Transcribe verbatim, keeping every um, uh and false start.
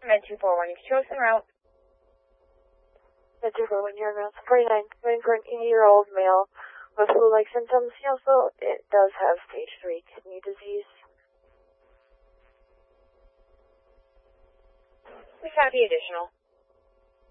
Med two four one, you've chosen route. Med two four one, you're around forty-nine, waiting for an eighty-year-old male with flu-like symptoms. He also, it does have stage three kidney disease. We copy additional.